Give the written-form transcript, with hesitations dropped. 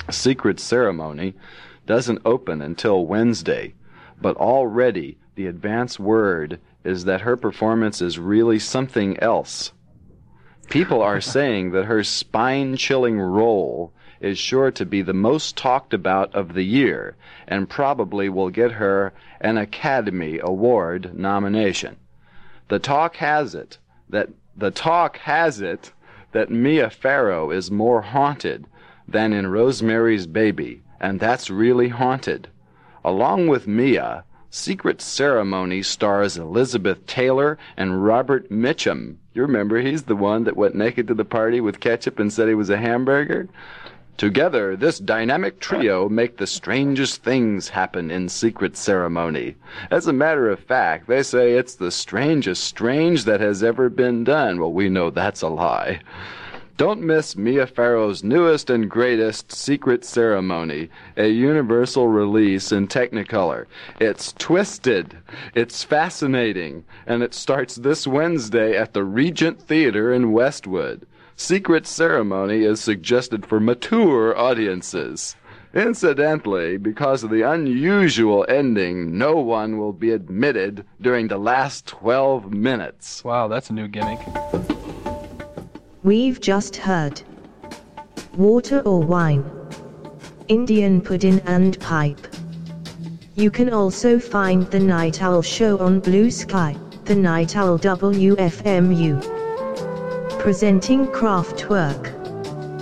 Secret Ceremony doesn't open until Wednesday, but already the advance word is that her performance is really something else. People are saying that her spine-chilling role is sure to be the most talked about of the year and probably will get her an Academy Award nomination. The talk has it that Mia Farrow is more haunted than in Rosemary's Baby, and that's really haunted. Along with Mia, Secret Ceremony stars Elizabeth Taylor and Robert Mitchum. You remember, he's the one that went naked to the party with ketchup and said he was a hamburger? Together, this dynamic trio make the strangest things happen in Secret Ceremony. As a matter of fact, they say it's the strangest strange that has ever been done. Well, we know that's a lie. Don't miss Mia Farrow's newest and greatest, Secret Ceremony, a universal release in Technicolor. It's twisted, it's fascinating, and it starts this Wednesday at the Regent Theater in Westwood. Secret Ceremony is suggested for mature audiences. Incidentally, because of the unusual ending, no one will be admitted during the last 12 minutes. Wow, that's a new gimmick. We've just heard Water or Wine, Indian Pudding and Pipe. You can also find The Night Owl Show on Blue Sky, The Night Owl WFMU. Presenting Kraftwerk.